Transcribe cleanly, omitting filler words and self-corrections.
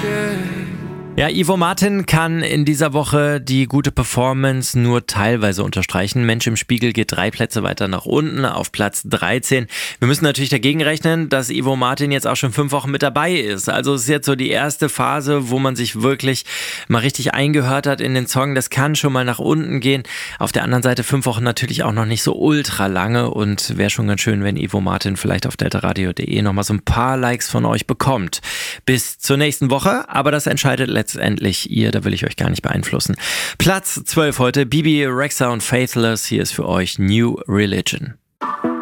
Ja, Ivo Martin kann in dieser Woche die gute Performance nur teilweise unterstreichen. Mensch im Spiegel geht 3 Plätze weiter nach unten auf Platz 13. Wir müssen natürlich dagegen rechnen, dass Ivo Martin jetzt auch schon 5 Wochen mit dabei ist. Also es ist jetzt so die erste Phase, wo man sich wirklich mal richtig eingehört hat in den Song. Das kann schon mal nach unten gehen. Auf der anderen Seite 5 Wochen natürlich auch noch nicht so ultra lange und wäre schon ganz schön, wenn Ivo Martin vielleicht auf deltaradio.de nochmal so ein paar Likes von euch bekommt. Bis zur nächsten Woche, aber das entscheidet letztendlich ihr, da will ich euch gar nicht beeinflussen. Platz 12 heute, Bibi Rexha und Faithless, hier ist für euch New Religion.